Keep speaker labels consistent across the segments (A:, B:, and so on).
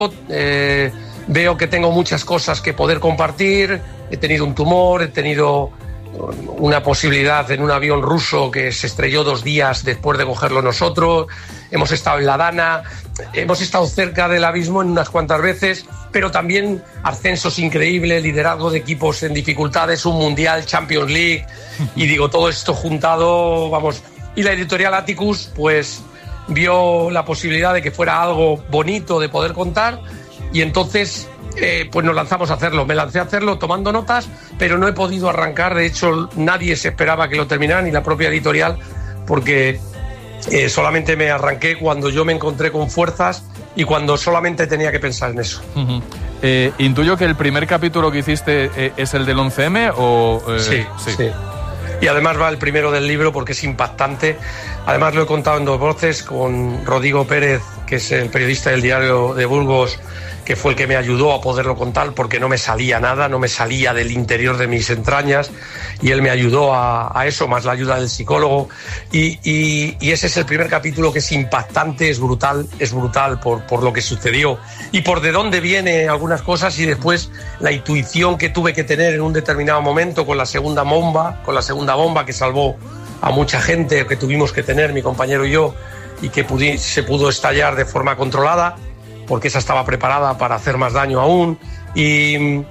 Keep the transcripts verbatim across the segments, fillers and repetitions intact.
A: eh, veo que tengo muchas cosas que poder compartir. He tenido un tumor, he tenido una posibilidad en un avión ruso que se estrelló dos días después de cogerlo nosotros. Hemos estado en la Dana, hemos estado cerca del abismo en unas cuantas veces, pero también ascensos increíbles, liderazgo de equipos en dificultades, un Mundial, Champions League, y digo, todo esto juntado, vamos. Y la editorial Atticus, pues, vio la posibilidad de que fuera algo bonito de poder contar, y entonces eh, pues nos lanzamos a hacerlo. Me lancé a hacerlo tomando notas, pero no he podido arrancar. De hecho, nadie se esperaba que lo terminara, ni la propia editorial, porque eh, solamente me arranqué cuando yo me encontré con fuerzas y cuando solamente tenía que pensar en eso.
B: Uh-huh. eh, intuyo que el primer capítulo que hiciste eh, es el del once eme o... Eh,
A: sí, sí, sí. Y además va el primero del libro porque es impactante. Además lo he contado en dos voces con Rodrigo Pérez, que es el periodista del Diario de Burgos, que fue el que me ayudó a poderlo contar porque no me salía nada, no me salía del interior de mis entrañas, y él me ayudó a, a eso, más la ayuda del psicólogo, y, y, y ese es el primer capítulo, que es impactante, es brutal, es brutal por, por lo que sucedió y por de dónde viene algunas cosas, y después la intuición que tuve que tener en un determinado momento con la segunda bomba, con la segunda bomba que salvó a mucha gente, que tuvimos que tener mi compañero y yo, y que pudi- se pudo estallar de forma controlada, porque esa estaba preparada para hacer más daño aún. Y, y,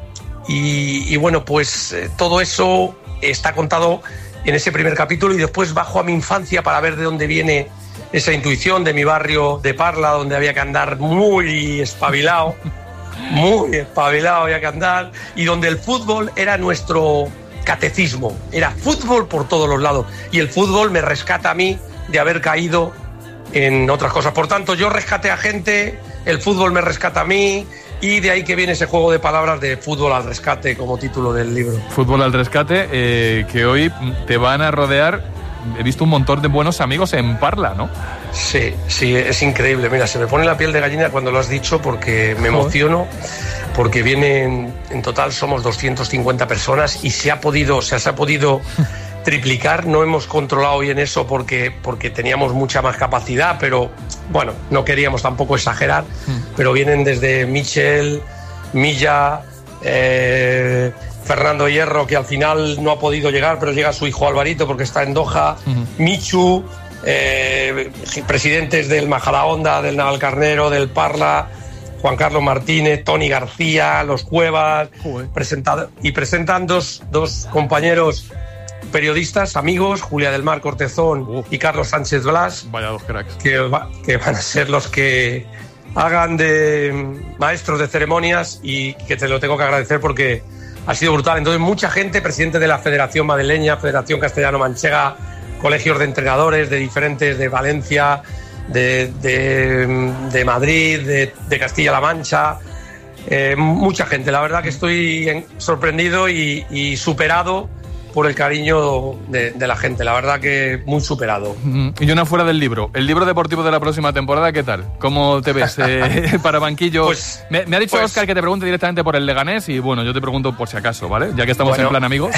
A: y bueno, pues eh, todo eso está contado en ese primer capítulo, y después bajo a mi infancia para ver de dónde viene esa intuición de mi barrio de Parla, donde había que andar muy espabilado, muy espabilado había que andar, y donde el fútbol era nuestro catecismo, era fútbol por todos los lados, y el fútbol me rescata a mí de haber caído en otras cosas. Por tanto, yo rescaté a gente, el fútbol me rescata a mí, y de ahí que viene ese juego de palabras de fútbol al rescate como título del libro.
B: Fútbol al rescate, eh, que hoy te van a rodear. He visto un montón de buenos amigos en Parla, ¿no?
A: Sí, sí, es increíble. Mira, se me pone la piel de gallina cuando lo has dicho, porque me emociono, porque vienen, en total somos doscientas cincuenta personas, y se ha podido, o sea, se ha podido triplicar. No hemos controlado bien eso porque, porque teníamos mucha más capacidad, pero bueno, no queríamos tampoco exagerar, pero vienen desde Michel, Milla, eh, Fernando Hierro, que al final no ha podido llegar, pero llega su hijo Alvarito porque está en Doha, uh-huh. Michu, eh, presidentes del Majadahonda, del Navalcarnero, del Parla, Juan Carlos Martínez, Tony García, los Cuevas, uh-huh. presentado, y presentan dos, dos compañeros periodistas, amigos, Julia del Mar Cortezón uh. y Carlos Sánchez Blas.
B: Vaya dos cracks.
A: Que, va, que van a ser los que hagan de maestros de ceremonias, y que te lo tengo que agradecer porque ha sido brutal. Entonces, mucha gente, presidente de la Federación Madrileña, Federación Castellano-Manchega, colegios de entrenadores de diferentes, de Valencia, de, de, de Madrid, de, de Castilla-La Mancha, eh, mucha gente. La verdad que estoy en, sorprendido y, y superado por el cariño de, de la gente, la verdad que muy superado.
B: Y una fuera del libro, el libro deportivo de la próxima temporada, ¿qué tal? ¿Cómo te ves eh, para banquillo? Pues, me, me ha dicho pues, Óscar que te pregunte directamente por el Leganés, y bueno, yo te pregunto por si acaso, ¿vale? Ya que estamos bueno, en plan amigos.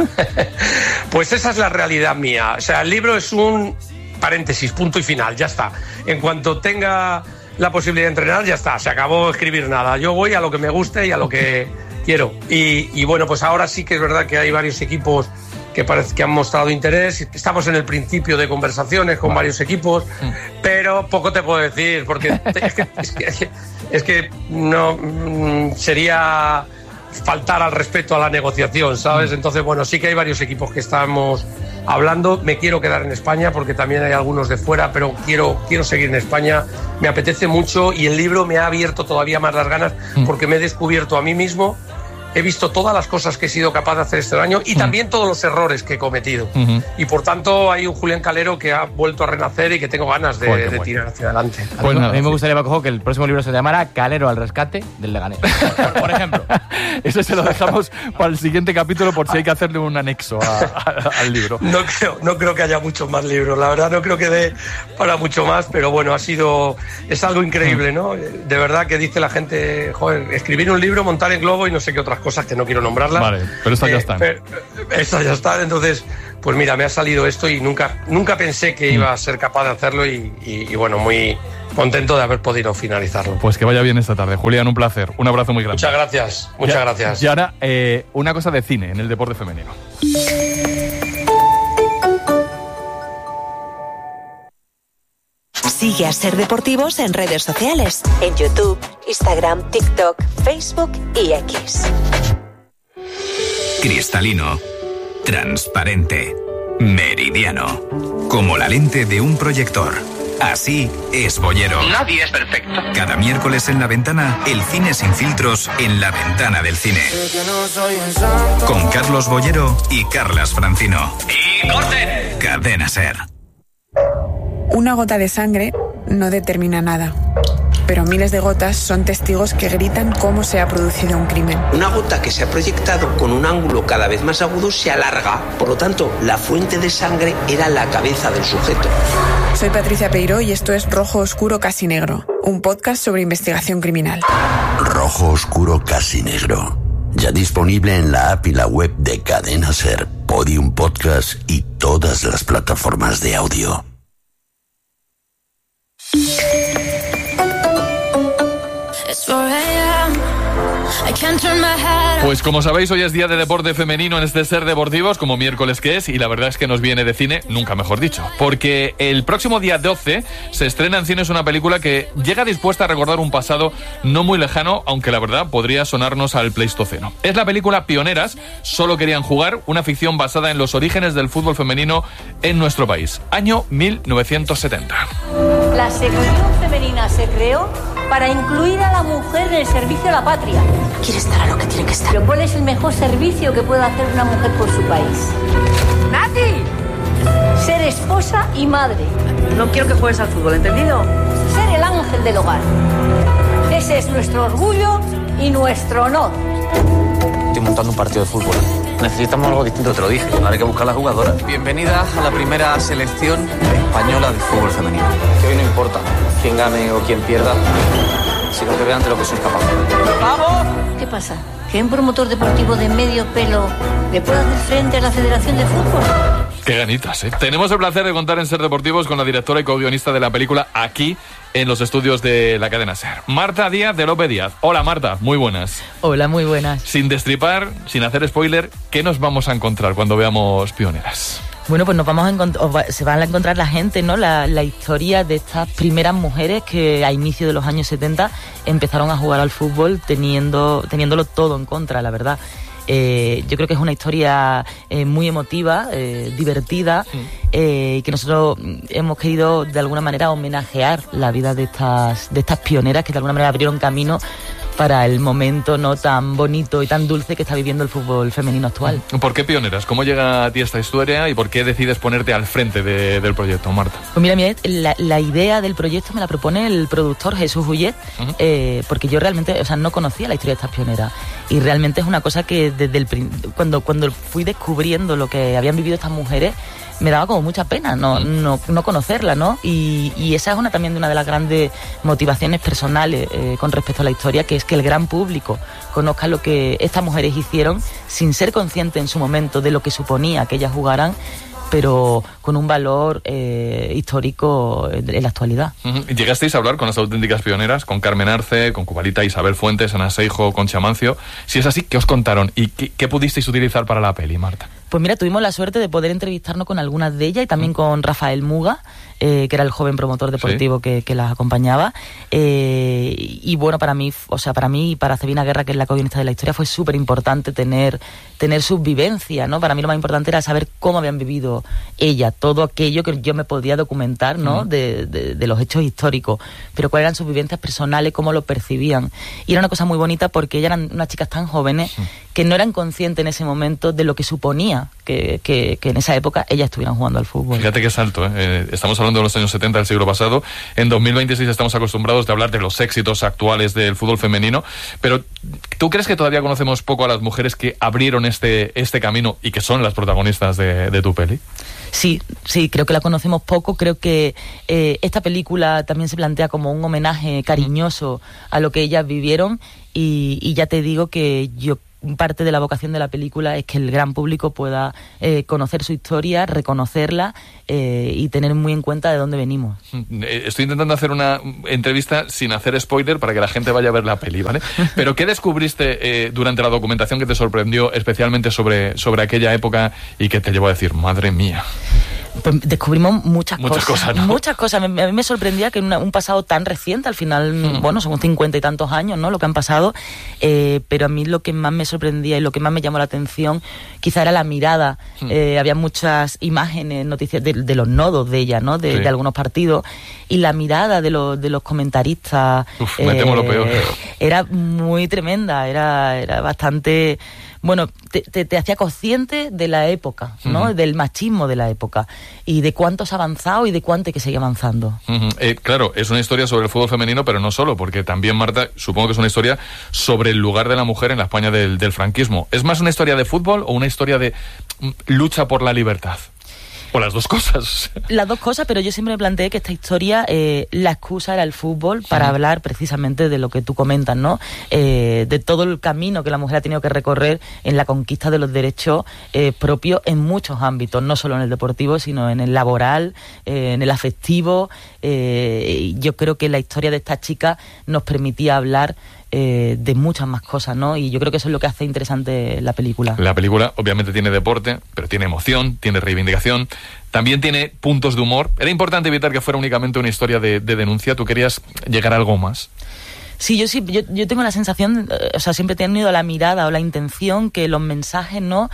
A: Pues esa es la realidad mía, o sea, el libro es un paréntesis, punto y final, ya está. En cuanto tenga la posibilidad de entrenar, ya está, se acabó escribir nada. Yo voy a lo que me guste y a lo que quiero. Y, y bueno, pues ahora sí que es verdad que hay varios equipos que parece que han mostrado interés. Estamos en el principio de conversaciones con vale. varios equipos, mm. pero poco te puedo decir, porque es que, es que, es que no mm, sería faltar al respeto a la negociación, ¿sabes? Mm. Entonces, bueno, sí que hay varios equipos que estamos hablando. Me quiero quedar en España porque también hay algunos de fuera, pero quiero, quiero seguir en España. Me apetece mucho, y el libro me ha abierto todavía más las ganas, mm. porque me he descubierto a mí mismo. He visto todas las cosas que he sido capaz de hacer este año, y mm. también todos los errores que he cometido. Mm-hmm. Y por tanto hay un Julián Calero que ha vuelto a renacer y que tengo ganas de, de tirar hacia adelante.
C: Pues a mí me gustaría, Paco, que el próximo libro se llamara Calero al rescate del Leganés, por ejemplo.
B: Eso se lo dejamos para el siguiente capítulo, por si hay que hacerle un anexo a, a, al libro.
A: No creo, no creo que haya muchos más libros, la verdad no creo que dé para mucho más, pero bueno, ha sido, es algo increíble, ¿no? De verdad que dice la gente, joder, escribir un libro, montar en globo y no sé qué otras cosas. cosas que no quiero nombrarlas.
B: Vale, pero estas eh, ya están.
A: Pero, estas ya están, entonces, pues mira, me ha salido esto y nunca, nunca pensé que iba a ser capaz de hacerlo y, y, y bueno, muy contento de haber podido finalizarlo.
B: Pues que vaya bien esta tarde. Julián, un placer. Un abrazo muy grande.
A: Muchas gracias, muchas
B: ya,
A: gracias.
B: Y ahora, eh, una cosa de cine en el deporte femenino.
D: Sigue a Ser Deportivos en redes sociales, en YouTube, Instagram, TikTok, Facebook y X.
E: Cristalino, transparente, meridiano, como la lente de un proyector. Así es Bollero.
F: Nadie es perfecto.
E: Cada miércoles en La Ventana, el cine sin filtros en la ventana del cine. Con Carlos Bollero y Carlas Francino.
F: ¡Y corten!
E: Cadena Ser.
G: Una gota de sangre no determina nada, pero miles de gotas son testigos que gritan cómo se ha producido un crimen.
H: Una gota que se ha proyectado con un ángulo cada vez más agudo se alarga, por lo tanto, la fuente de sangre era la cabeza del sujeto.
G: Soy Patricia Peiró y esto es Rojo Oscuro Casi Negro, un podcast sobre investigación criminal.
I: Rojo Oscuro Casi Negro, ya disponible en la app y la web de Cadena Ser, Podium Podcast y todas las plataformas de audio.
B: Pues como sabéis, hoy es día de deporte femenino en este Ser Deportivos, como miércoles que es, y la verdad es que nos viene de cine, nunca mejor dicho, porque el próximo día doce se estrena en cines una película que llega dispuesta a recordar un pasado no muy lejano, aunque la verdad podría sonarnos al Pleistoceno. Es la película Pioneras, solo querían jugar, una ficción basada en los orígenes del fútbol femenino en nuestro país, año mil novecientos setenta.
J: La sección femenina se creó para incluir a la mujer en el servicio a la patria.
D: Quiere estar a lo que tiene que estar.
J: Pero ¿cuál es el mejor servicio que puede hacer una mujer por su país? ¡Nati! Ser esposa y madre.
K: No quiero que juegues al fútbol, ¿entendido?
J: Ser el ángel del hogar. Ese es nuestro orgullo y nuestro honor.
L: Estoy montando un partido de fútbol. Necesitamos algo distinto, te lo dije. Ahora hay que buscar a las jugadoras.
M: Bienvenida a la primera selección española de fútbol femenino.
L: Que hoy no importa quién gane o quién pierda, sino que vean de lo que sois capaces.
J: ¡Vamos! ¿Qué pasa? ¿Que un promotor deportivo de medio pelo le puede hacer frente a la Federación de Fútbol?
B: Qué ganitas, ¿eh? Tenemos el placer de contar en Ser Deportivos con la directora y co-guionista de la película aquí en los estudios de la cadena Ser, Marta Díaz de López Díaz. Hola Marta, muy buenas.
N: Hola, muy buenas.
B: Sin destripar, sin hacer spoiler, ¿qué nos vamos a encontrar cuando veamos Pioneras?
N: Bueno, pues nos vamos a encontrar, se van a encontrar la gente, ¿no? La, la historia de estas primeras mujeres que a inicio de los años setenta empezaron a jugar al fútbol teniendo, teniéndolo todo en contra, la verdad. Eh, yo creo que es una historia eh, muy emotiva, eh, divertida, sí. eh, que nosotros hemos querido de alguna manera homenajear la vida de estas, de estas pioneras que de alguna manera abrieron camino para el momento no tan bonito y tan dulce que está viviendo el fútbol femenino actual.
B: ¿Por qué Pioneras? ¿Cómo llega a ti esta historia y por qué decides ponerte al frente de, del proyecto, Marta?
N: Pues mira, mira la, la idea del proyecto me la propone el productor Jesús Ullet, uh-huh. eh, porque yo realmente, o sea, no conocía la historia de estas pioneras y realmente es una cosa que desde el cuando cuando fui descubriendo lo que habían vivido estas mujeres me daba como mucha pena no, no, no conocerla, ¿no? Y, y esa es una también de una de las grandes motivaciones personales eh, con respecto a la historia, que es que el gran público conozca lo que estas mujeres hicieron sin ser conscientes en su momento de lo que suponía que ellas jugaran, pero con un valor eh, histórico en la actualidad.
B: Uh-huh. ¿Llegasteis a hablar con las auténticas pioneras, con Carmen Arce, con Cubalita, Isabel Fuentes, Ana Seijo, con Chamancio? Si es así, ¿qué os contaron? ¿Y qué, qué pudisteis utilizar para la peli, Marta?
N: Pues mira, tuvimos la suerte de poder entrevistarnos con algunas de ellas y también con Rafael Muga, eh, que era el joven promotor deportivo, ¿sí?, que, que las acompañaba. Eh, y bueno, para mí, o sea, para mí y para Cebina Guerra, que es la co-guionista de la historia, fue súper importante tener, tener sus vivencias, ¿no? Para mí lo más importante era saber cómo habían vivido ella, todo aquello que yo me podía documentar, ¿no? Uh-huh. de, de, de los hechos históricos, pero cuáles eran sus vivencias personales, cómo lo percibían. Y era una cosa muy bonita porque ellas eran unas chicas tan jóvenes, sí, que no eran conscientes en ese momento de lo que suponía Que, que, que en esa época ellas estuvieran jugando al fútbol.
B: Fíjate qué salto, ¿eh? Eh, estamos hablando de los años setenta del siglo pasado. En dos mil veintiséis estamos acostumbrados de hablar de los éxitos actuales del fútbol femenino, pero ¿tú crees que todavía conocemos poco a las mujeres que abrieron este, este camino y que son las protagonistas de, de tu peli?
N: Sí, sí, creo que la conocemos poco. Creo que eh, esta película también se plantea como un homenaje cariñoso a lo que ellas vivieron y, y ya te digo que yo parte de la vocación de la película es que el gran público pueda eh, conocer su historia, reconocerla eh, y tener muy en cuenta de dónde venimos.
B: Estoy intentando hacer una entrevista sin hacer spoiler para que la gente vaya a ver la peli, ¿vale? Pero ¿qué descubriste eh, durante la documentación que te sorprendió especialmente sobre, sobre aquella época y que te llevó a decir, madre mía?
N: Pues descubrimos muchas,
B: muchas cosas,
N: cosas,
B: ¿no?
N: muchas cosas. A mí me sorprendía que en una, un pasado tan reciente, al final, mm. bueno, son cincuenta y tantos años, ¿no? Lo que han pasado, eh, pero a mí lo que más me sorprendía y lo que más me llamó la atención, quizá era la mirada. Mm. Eh, había muchas imágenes, noticias de, de los nodos de ella, ¿no? De, sí. de algunos partidos, y la mirada de los de los comentaristas.
B: Uf, me temo lo peor.
N: Era muy tremenda, era, era bastante. Bueno, te, te, te hacía consciente de la época, ¿no? Uh-huh. Del machismo de la época y de cuánto se ha avanzado y de cuánto hay que seguir avanzando.
B: Uh-huh. Eh, claro, es una historia sobre el fútbol femenino, pero no solo, porque también, Marta, supongo que es una historia sobre el lugar de la mujer en la España del, del franquismo. ¿Es más una historia de fútbol o una historia de lucha por la libertad? O las dos cosas.
N: Las dos cosas, pero yo siempre me planteé que esta historia, eh, la excusa era el fútbol para sí. hablar precisamente de lo que tú comentas, ¿no? Eh, de todo el camino que la mujer ha tenido que recorrer en la conquista de los derechos eh, propios en muchos ámbitos, no solo en el deportivo, sino en el laboral, eh, en el afectivo. Eh, yo creo que la historia de esta chica nos permitía hablar Eh, de muchas más cosas, ¿no? Y yo creo que eso es lo que hace interesante la película.
B: La película obviamente tiene deporte, pero tiene emoción, tiene reivindicación, también tiene puntos de humor. Era importante evitar que fuera únicamente una historia de, de denuncia. ¿Tú querías llegar a algo más?
N: Sí, yo sí, yo, yo tengo la sensación, eh, o sea, siempre he tenido la mirada o la intención que los mensajes, ¿no?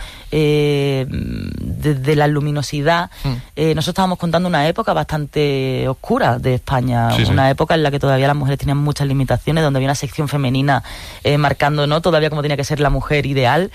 N: Eh, de, de la luminosidad. Mm. Eh, nosotros estábamos contando una época bastante oscura de España, sí, una sí. época en la que todavía las mujeres tenían muchas limitaciones, donde había una sección femenina eh, marcando, ¿no? Todavía cómo tenía que ser la mujer ideal.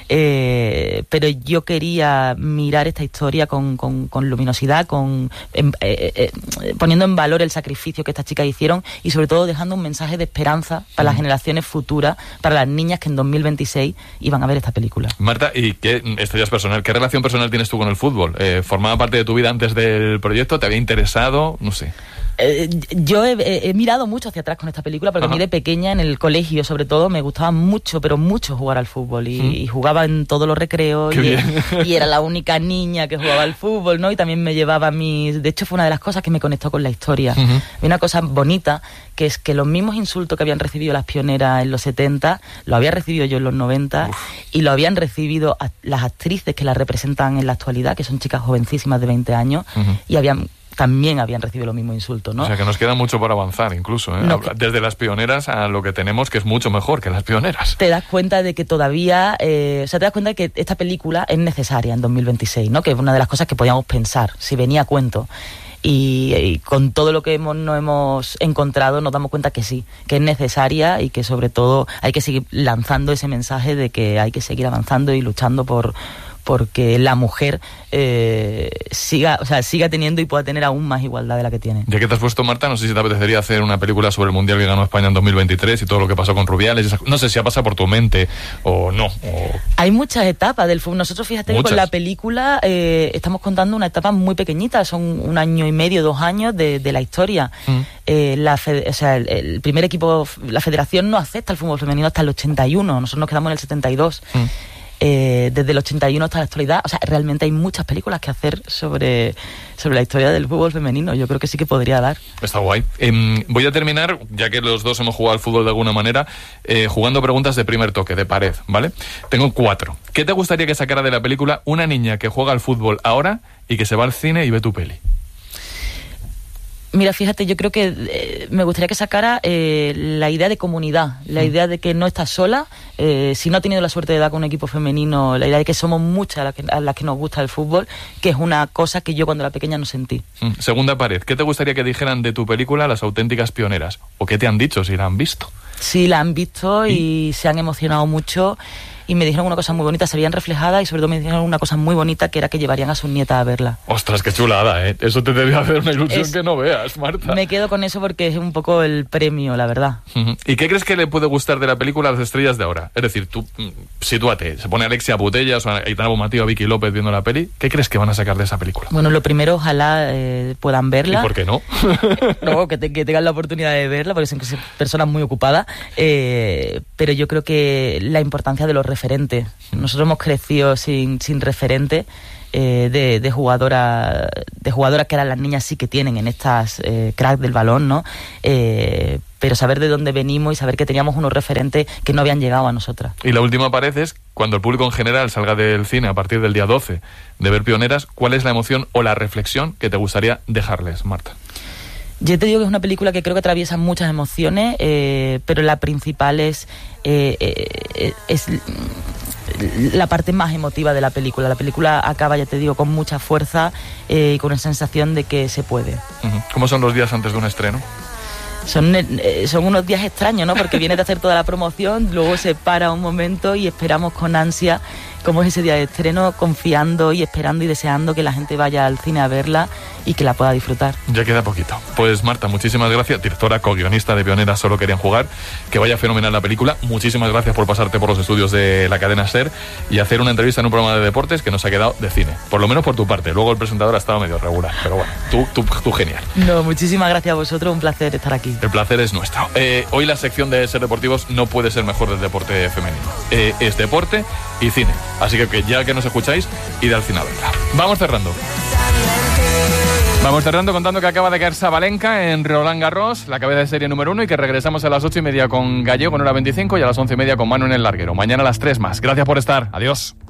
N: Eh, pero yo quería mirar esta historia con, con, con luminosidad, con eh, eh, eh, poniendo en valor el sacrificio que estas chicas hicieron y sobre todo dejando un mensaje de esperanza para las generaciones futuras, para las niñas que en dos mil veintiséis iban a ver esta película.
B: Marta, ¿y qué, esto ya es personal, qué relación personal tienes tú con el fútbol? Eh, ¿Formaba parte de tu vida antes del proyecto? ¿Te había interesado? No sé.
N: Eh, yo he, he, he mirado mucho hacia atrás con esta película porque Ajá. a mí de pequeña en el colegio sobre todo me gustaba mucho, pero mucho jugar al fútbol y, ¿Mm? y jugaba en todos los recreos y, y era la única niña que jugaba al fútbol, ¿no? Y también me llevaba mis... De hecho fue una de las cosas que me conectó con la historia. Uh-huh. Y una cosa bonita que es que los mismos insultos que habían recibido las pioneras en los setenta, lo había recibido yo en los noventa Uf. y lo habían recibido a, las actrices que las representan en la actualidad, que son chicas jovencísimas de veinte años uh-huh. y habían... también habían recibido los mismos insultos, ¿no?
B: O sea, que nos queda mucho por avanzar, incluso, ¿eh? No, desde las pioneras a lo que tenemos, que es mucho mejor que las pioneras.
N: Te das cuenta de que todavía... Eh, o sea, te das cuenta de que esta película es necesaria en dos mil veintiséis, ¿no? Que es una de las cosas que podíamos pensar, si venía a cuento. Y, y con todo lo que hemos, no hemos encontrado nos damos cuenta que sí, que es necesaria y que sobre todo hay que seguir lanzando ese mensaje de que hay que seguir avanzando y luchando por... porque la mujer eh, siga, o sea, siga teniendo y pueda tener aún más igualdad de la que tiene.
B: Ya que te has puesto, Marta, no sé si te apetecería hacer una película sobre el Mundial que ganó España en dos mil veintitrés y todo lo que pasó con Rubiales. No sé si ha pasado por tu mente o no. O...
N: Hay muchas etapas del fútbol. Nosotros, fíjate muchas. que con la película eh, estamos contando una etapa muy pequeñita, son un año y medio, dos años de, de la historia. Mm. Eh, la fed- o sea, el, el primer equipo, la federación no acepta el fútbol femenino hasta el ochenta y uno, nosotros nos quedamos en el setenta y dos. Mm. Eh, desde el ochenta y uno hasta la actualidad, o sea, realmente hay muchas películas que hacer sobre, sobre la historia del fútbol femenino. Yo creo que sí que podría dar.
B: Está guay. Eh, voy a terminar, ya que los dos hemos jugado al fútbol de alguna manera, eh, jugando preguntas de primer toque, de pared, ¿vale? Tengo cuatro. ¿Qué te gustaría que sacara de la película una niña que juega al fútbol ahora y que se va al cine y ve tu peli?
N: Mira, fíjate, yo creo que eh, me gustaría que sacara eh, la idea de comunidad, la mm. idea de que no estás sola, eh, si no ha tenido la suerte de dar con un equipo femenino, la idea de que somos muchas las que, a las que nos gusta el fútbol, que es una cosa que yo cuando era pequeña no sentí.
B: Mm. Segunda pared, ¿qué te gustaría que dijeran de tu película las auténticas pioneras? ¿O qué te han dicho si la han visto?
N: Sí, la han visto y, y se han emocionado mucho. Y me dijeron una cosa muy bonita, se veían reflejadas y sobre todo me dijeron una cosa muy bonita que era que llevarían a sus nietas a verla.
B: Ostras, qué chulada, ¿eh? Eso te debía hacer una ilusión es, que no veas, Marta.
N: Me quedo con eso porque es un poco el premio, la verdad.
B: Uh-huh. ¿Y qué crees que le puede gustar de la película a las estrellas de ahora? Es decir, tú, sitúate, se pone Alexia Putellas o Aitana Bonmatí o Vicky López viendo la peli, ¿qué crees que van a sacar de esa película?
N: Bueno, lo primero, ojalá eh, puedan verla.
B: ¿Y por qué no?
N: No, que, te, que tengan la oportunidad de verla, porque son personas muy ocupadas, eh, pero yo creo que la importancia de los referentes referente. Nosotros hemos crecido sin, sin referente. Eh, de, de jugadoras de jugadoras que eran las niñas sí que tienen en estas eh, cracks del balón, ¿no? Eh, pero saber de dónde venimos y saber que teníamos unos referentes que no habían llegado a nosotras.
B: Y la última pared es cuando el público en general salga del cine a partir del día doce de ver Pioneras, ¿cuál es la emoción o la reflexión que te gustaría dejarles, Marta?
N: Yo te digo que es una película que creo que atraviesa muchas emociones, eh, pero la principal es eh, eh, es la parte más emotiva de la película. La película acaba, ya te digo, con mucha fuerza eh, y con una sensación de que se puede.
B: Uh-huh. ¿Cómo son los días antes de un estreno?
N: Son, eh, son unos días extraños, ¿no? Porque vienes de hacer toda la promoción, luego se para un momento y esperamos con ansia cómo es ese día de estreno, confiando y esperando y deseando que la gente vaya al cine a verla y que la pueda disfrutar.
B: Ya queda poquito. Pues Marta, muchísimas gracias, directora, co-guionista de Pioneras, Solo querían jugar. Que vaya fenomenal la película. Muchísimas gracias por pasarte por los estudios de la cadena SER y hacer una entrevista en un programa de deportes que nos ha quedado de cine. Por lo menos por tu parte. Luego el presentador ha estado medio regular, pero bueno, tú, tú, tú genial.
N: No, muchísimas gracias a vosotros, un placer estar aquí.
B: El placer es nuestro. Eh, hoy la sección de SER Deportivos no puede ser mejor del deporte femenino. Eh, es deporte y cine. Así que, que ya que nos escucháis, id al cine a verla. Vamos cerrando. Vamos cerrando contando que acaba de caer Sabalenka en Roland Garros, la cabeza de serie número uno, y que regresamos a las ocho y media con Gallego en hora veinticinco y a las once y media con Manu en el larguero. Mañana a las tres más. Gracias por estar. Adiós.